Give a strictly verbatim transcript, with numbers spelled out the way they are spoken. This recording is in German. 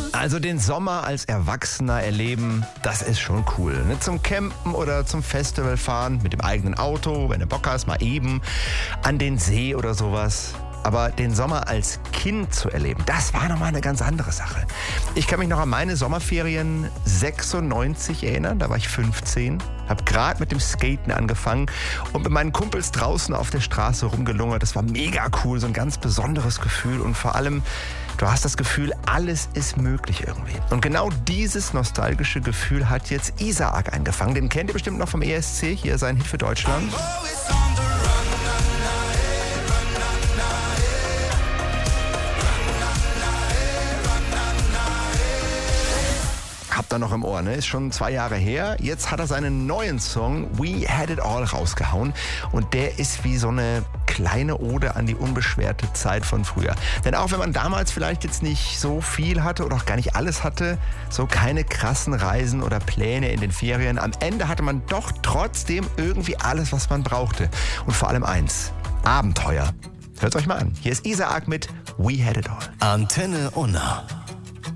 Also den Sommer als Erwachsener erleben, das ist schon cool. Ne? Zum Campen oder zum Festival fahren mit dem eigenen Auto, wenn du Bock hast, mal eben an den See oder sowas. Aber den Sommer als Kind zu erleben, das war nochmal eine ganz andere Sache. Ich kann mich noch an meine Sommerferien sechsundneunzig erinnern, da war ich fünfzehn, habe gerade mit dem Skaten angefangen und mit meinen Kumpels draußen auf der Straße rumgelungert. Das war mega cool, so ein ganz besonderes Gefühl und vor allem, du hast das Gefühl, alles ist möglich irgendwie. Und genau dieses nostalgische Gefühl hat jetzt Isaac eingefangen. Den kennt ihr bestimmt noch vom E S C, hier sein Hit für Deutschland. Habt ihr noch im Ohr, ne? Ist schon zwei Jahre her. Jetzt hat er seinen neuen Song We Had It All rausgehauen. Und der ist wie so eine kleine Ode an die unbeschwerte Zeit von früher. Denn auch wenn man damals vielleicht jetzt nicht so viel hatte oder auch gar nicht alles hatte, so keine krassen Reisen oder Pläne in den Ferien, am Ende hatte man doch trotzdem irgendwie alles, was man brauchte. Und vor allem eins, Abenteuer. Hört's euch mal an. Hier ist Isaac mit We Had It All. Antenne Unna.